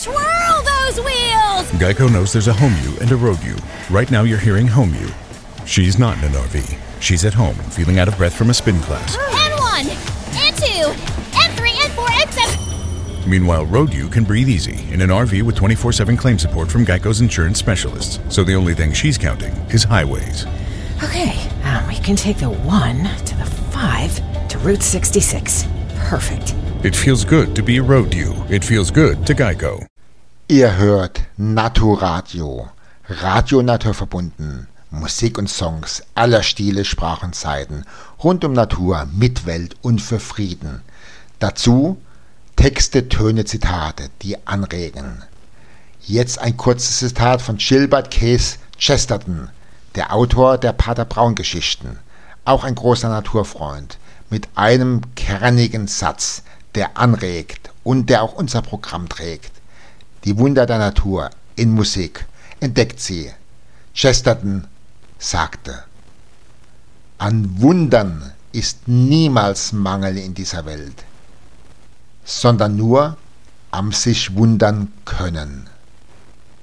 Twirl those wheels! Geico knows there's a home you and a road you. Right now you're hearing home you. She's not in an RV. She's at home, feeling out of breath from a spin class. N1, N2, N3, N4, N7. Meanwhile, road you can breathe easy in an RV with 24/7 claim support from Geico's insurance specialists. So the only thing she's counting is highways. Okay, we can take the 1 to the 5 to Route 66. Perfect. It feels good to be a road you. It feels good to Geico. Ihr hört Naturadio. Radio naturverbunden. Musik und Songs aller Stile, Sprachen, Zeiten. Rund um Natur, mit Welt und für Frieden. Dazu Texte, Töne, Zitate, die anregen. Jetzt ein kurzes Zitat von Gilbert Case Chesterton, der Autor der Pater Brown Geschichten. Auch ein großer Naturfreund. Mit einem kernigen Satz, der anregt und der auch unser Programm trägt. Die Wunder der Natur in Musik. Entdeckt sie. Chesterton sagte: An Wundern ist niemals Mangel in dieser Welt, sondern nur am sich wundern können.